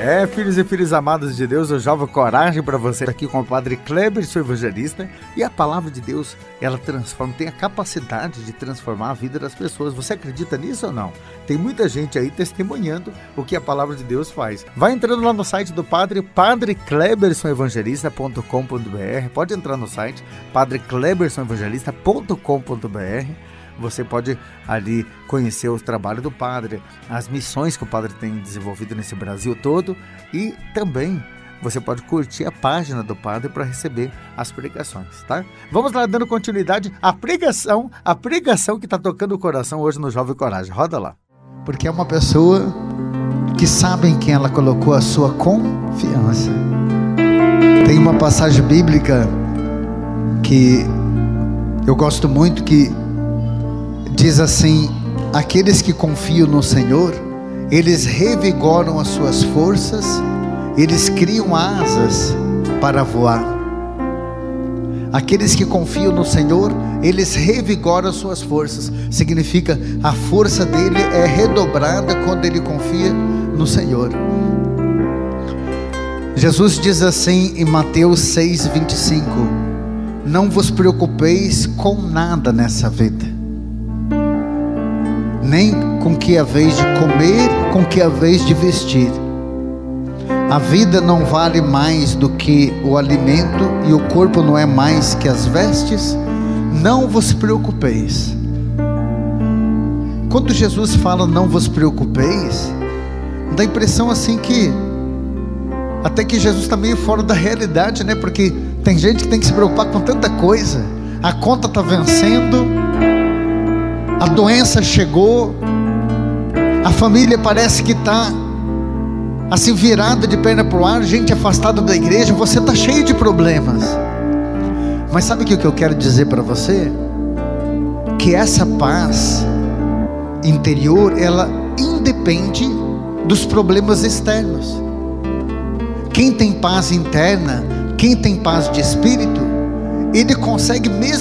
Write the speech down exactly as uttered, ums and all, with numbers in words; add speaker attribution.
Speaker 1: É, filhos e filhas amados de Deus, eu jogo coragem para você aqui com o Padre Kleber, seu evangelista. E a palavra de Deus, ela transforma, tem a capacidade de transformar a vida das pessoas. Você acredita nisso ou não? Tem muita gente aí testemunhando o que a palavra de Deus faz. Vai entrando lá no site do Padre, padre cleberson evangelista ponto com ponto br. Pode entrar no site, padre cleberson evangelista ponto com ponto br. Você pode ali conhecer o trabalho do padre, as missões que o padre tem desenvolvido nesse Brasil todo, e também você pode curtir a página do padre para receber as pregações, tá? Vamos lá, dando continuidade à pregação, a pregação que está tocando o coração hoje no Jovem Coragem. Roda lá.
Speaker 2: Porque é uma pessoa que sabe em quem ela colocou a sua confiança. Tem uma passagem bíblica que eu gosto muito, que diz assim: aqueles que confiam no Senhor, eles revigoram as suas forças, eles criam asas para voar. Aqueles que confiam no Senhor, eles revigoram as suas forças. Significa, a força dele é redobrada quando ele confia no Senhor. Jesus diz assim em Mateus seis, vinte e cinco: não vos preocupeis com nada nessa vida, nem com que é vez de comer, com que é vez de vestir. A vida não vale mais do que o alimento, e o corpo não é mais que as vestes. Não vos preocupeis. Quando Jesus fala não vos preocupeis, dá a impressão assim que até que Jesus está meio fora da realidade, né? Porque tem gente que tem que se preocupar com tanta coisa. A conta está vencendo, a doença chegou, a família parece que está assim virada de perna para o ar, gente afastada da igreja, você está cheio de problemas. Mas sabe o que eu quero dizer para você? Que essa paz interior, ela independe dos problemas externos. Quem tem paz interna, quem tem paz de espírito, ele consegue mesmo